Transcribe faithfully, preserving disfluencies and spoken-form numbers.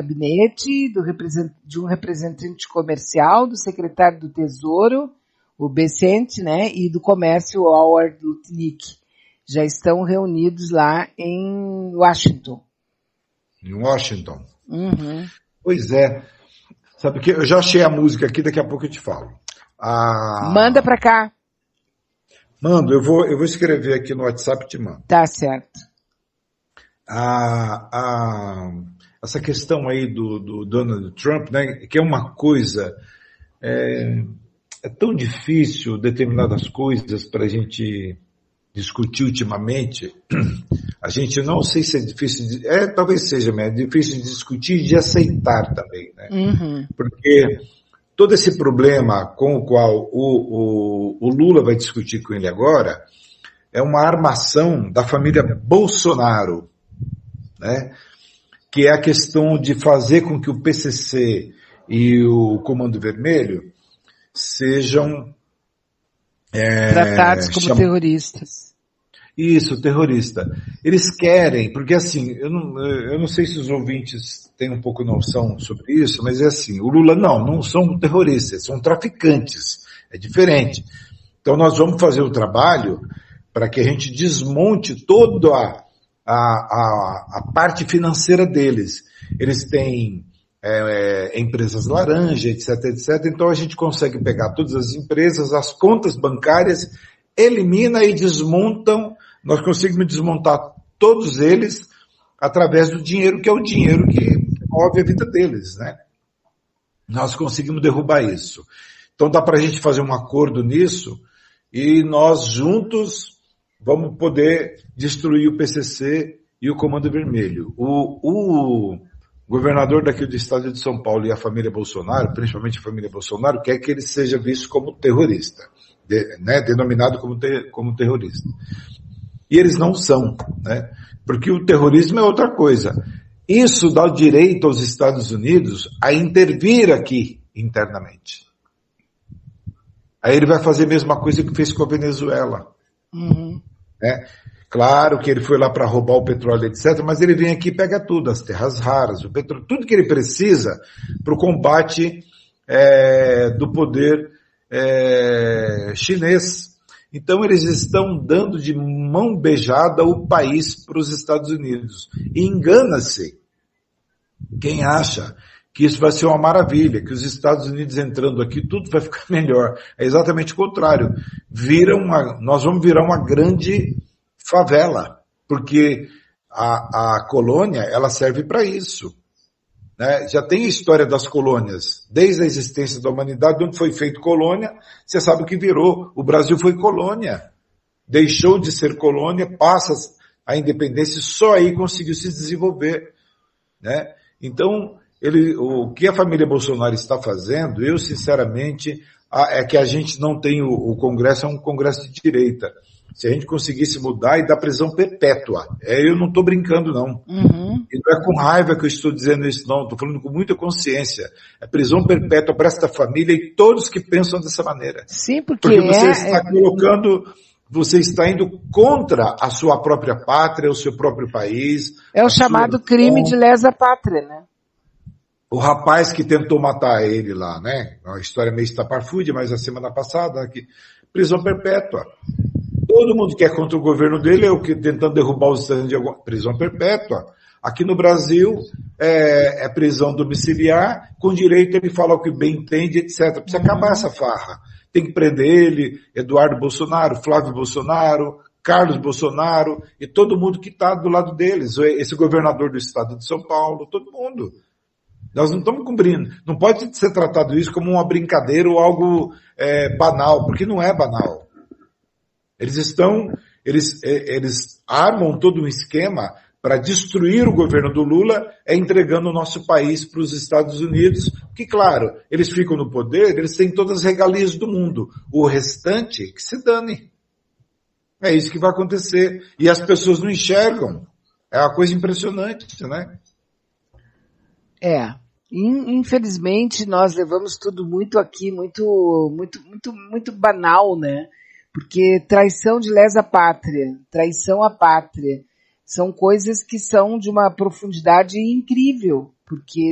gabinete, do represent, de um representante comercial, do secretário do Tesouro, o Becente, né, e do Comércio, o Howard Lutnick. Já estão reunidos lá em Washington. Em Washington. Uhum. Pois é. Sabe que eu já achei a música aqui, daqui a pouco eu te falo. Ah, Manda pra cá. Mando, eu vou, eu vou escrever aqui no WhatsApp e te mando. Tá certo. A, a, essa questão aí do, do Donald Trump, né, que é uma coisa, é, é tão difícil determinadas coisas para a gente discutir ultimamente. A gente não sei se é difícil, de, é, talvez seja, mas é difícil de discutir e de aceitar também, né? Uhum. Porque todo esse problema com o qual o, o, o Lula vai discutir com ele agora é uma armação da família Bolsonaro, né? Que é a questão de fazer com que o P C C e o Comando Vermelho sejam é, tratados como cham... terroristas. Isso, terrorista. Eles querem, porque assim, eu não, eu não sei se os ouvintes têm um pouco noção sobre isso, mas é assim, o Lula não, não são terroristas, são traficantes, é diferente. Então nós vamos fazer o trabalho para que a gente desmonte toda a, a, a, a parte financeira deles. Eles têm é, é, empresas laranja, etc, etcétera. Então a gente consegue pegar todas as empresas, as contas bancárias, elimina e desmontam, nós conseguimos desmontar todos eles através do dinheiro, que é o dinheiro que move a vida deles, né? Nós conseguimos derrubar isso. Então dá para a gente fazer um acordo nisso e nós juntos vamos poder destruir o P C C e o Comando Vermelho. O, o governador daqui do estado de São Paulo e a família Bolsonaro, principalmente a família Bolsonaro, quer que ele seja visto como terrorista, de, né, denominado como, ter, como terrorista. E eles não são, né? Porque o terrorismo é outra coisa. Isso dá o direito aos Estados Unidos a intervir aqui internamente. Aí ele vai fazer a mesma coisa que fez com a Venezuela. Uhum. Né? Claro que ele foi lá para roubar o petróleo, etcétera, mas ele vem aqui e pega tudo, as terras raras, o petróleo, tudo que ele precisa para o combate é, do poder é, chinês. Então eles estão dando de mão beijada o país para os Estados Unidos. E engana-se quem acha que isso vai ser uma maravilha, que os Estados Unidos entrando aqui, tudo vai ficar melhor. É exatamente o contrário. Vira uma, nós vamos virar uma grande favela, porque a, a colônia, ela serve para isso. Né? Já tem a história das colônias, desde a existência da humanidade, onde foi feito colônia, você sabe o que virou. O Brasil foi colônia. Deixou de ser colônia, passa a independência, só aí conseguiu se desenvolver. Né? Então, ele, o que a família Bolsonaro está fazendo, eu sinceramente, é que a gente não tem o, o Congresso, é um Congresso de direita. Se a gente conseguisse mudar e dar prisão perpétua, é, eu não estou brincando não. Uhum. E não é com raiva que eu estou dizendo isso não, estou falando com muita consciência. É prisão perpétua para esta família e todos que pensam dessa maneira. Sim, porque, porque você é, está é... colocando, você está indo contra a sua própria pátria, o seu próprio país. É o chamado crime de lesa pátria, né? O rapaz que tentou matar ele lá, né? Uma história meio estapafúrdia, mas a semana passada, aqui, prisão perpétua. Todo mundo que é contra o governo dele é o que tentando derrubar os Estados Unidos de alguma... prisão perpétua. Aqui no Brasil é, é prisão domiciliar, com direito ele fala o que bem entende, etcétera. Precisa uhum. acabar essa farra. Tem que prender ele, Eduardo Bolsonaro, Flávio Bolsonaro, Carlos Bolsonaro e todo mundo que está do lado deles. Esse governador do estado de São Paulo, todo mundo. Nós não estamos cumprindo. Não pode ser tratado isso como uma brincadeira ou algo é, banal, porque não é banal. Eles estão, eles, eles armam todo um esquema para destruir o governo do Lula, é entregando o nosso país para os Estados Unidos, que claro, eles ficam no poder, eles têm todas as regalias do mundo. O restante, que se dane. É isso que vai acontecer. E as pessoas não enxergam. É uma coisa impressionante, né? É. Infelizmente, nós levamos tudo muito aqui, muito, muito, muito, muito banal, né? Porque traição de lesa pátria, traição à pátria, são coisas que são de uma profundidade incrível, porque